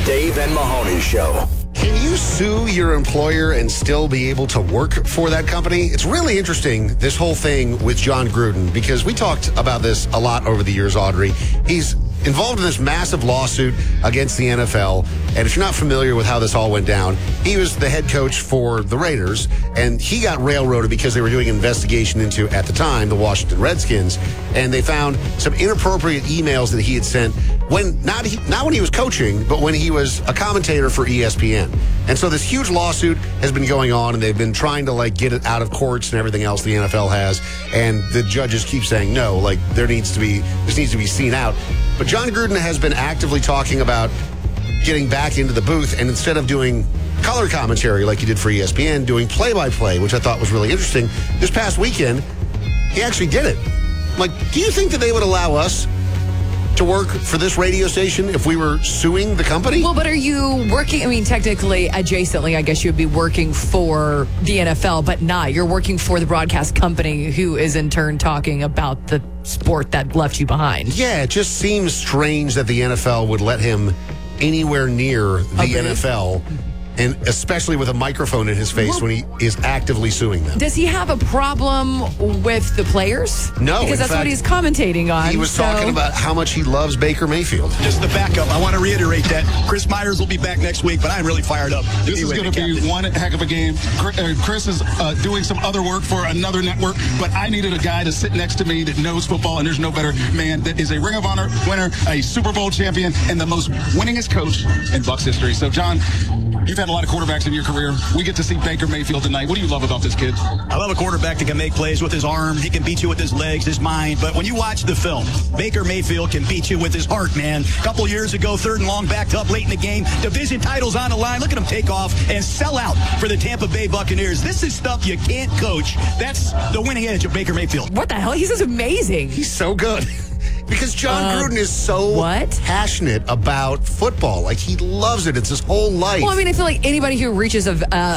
Dave and Mahoney Show. Can you sue your employer and still be able to work for that company? It's really interesting, this whole thing with Jon Gruden, because we talked about this a lot over the years, Audrey. He's involved in this massive lawsuit against the NFL. And if you're not familiar with how this all went down, he was the head coach for the Raiders, and he got railroaded because they were doing an investigation into, at the time, the Washington Redskins. And they found some inappropriate emails that he had sent when not when he was coaching, but when he was a commentator for ESPN. And so this huge lawsuit has been going on, and they've been trying to get it out of courts and everything else the NFL has. And the judges keep saying no, this needs to be seen out. But Jon Gruden has been actively talking about getting back into the booth, and instead of doing color commentary like he did for ESPN, doing play-by-play, which I thought was really interesting. This past weekend, he actually did it. Do you think that they would allow us to work for this radio station if we were suing the company? Well, but are you working, technically, adjacently, I guess you would be working for the NFL, but not. You're working for the broadcast company who is in turn talking about the sport that left you behind. Yeah, it just seems strange that the NFL would let him anywhere near the NFL, and especially with a microphone in his face when he is actively suing them. Does he have a problem with the players? No. Because that's what he's commentating on. He was talking about how much he loves Baker Mayfield. Just the backup. I want to reiterate that Chris Myers will be back next week, but I'm really fired up. This is going to be one heck of a game. Chris is doing some other work for another network, but I needed a guy to sit next to me that knows football, and there's no better man that is a Ring of Honor winner, a Super Bowl champion, and the most winningest coach in Bucs history. So, John, you've had a lot of quarterbacks in your career. We get to see Baker Mayfield tonight. What do you love about this kid? I love a quarterback that can make plays with his arm. He can beat you with his legs, his mind. But when you watch the film, Baker Mayfield can beat you with his heart, man. A couple years ago, 3rd and long, backed up late in the game. Division titles on the line. Look at him take off and sell out for the Tampa Bay Buccaneers. This is stuff you can't coach. That's the winning edge of Baker Mayfield. What the hell? He's just amazing. He's so good. Because Jon Gruden is so passionate about football. He loves it. It's his whole life. Well, I feel like anybody who reaches a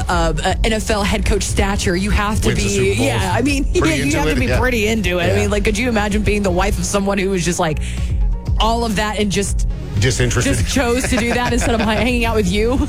NFL head coach stature, you have to be, you have to be pretty into it. Yeah. Could you imagine being the wife of someone who was just all of that and just disinterested, just chose to do that instead of hanging out with you?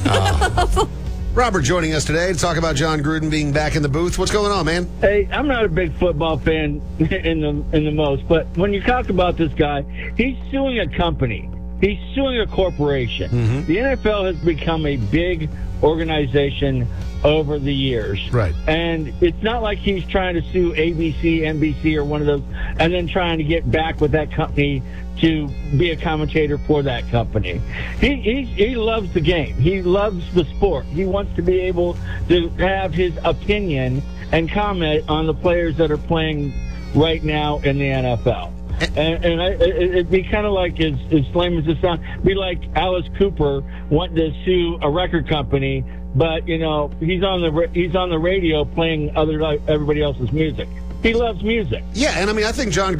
Robert joining us today to talk about Jon Gruden being back in the booth. What's going on, man? Hey, I'm not a big football fan in the most, but when you talk about this guy, he's suing a company. He's suing a corporation. Mm-hmm. The NFL has become a big organization over the years. Right. And it's not like he's trying to sue ABC, NBC, or one of those, and then trying to get back with that company to be a commentator for that company. He loves the game. He loves the sport. He wants to be able to have his opinion and comment on the players that are playing right now in the NFL. And it'd be kind of like, as lame as it sounds, be like Alice Cooper wanting to sue a record company, but he's on the radio playing everybody else's music. He loves music. Yeah, and I think Jon